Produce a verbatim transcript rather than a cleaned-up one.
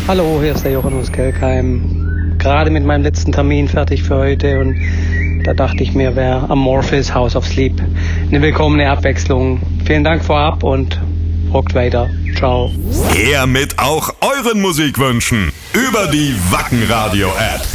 Hallo, hier ist der Jochen aus Kelkheim. Gerade mit meinem letzten Termin fertig für heute und da dachte ich mir, wäre Amorphis House of Sleep eine willkommene Abwechslung. Vielen Dank vorab und rockt weiter. Ciao. Her mit auch euren Musikwünschen über die Wacken Radio App.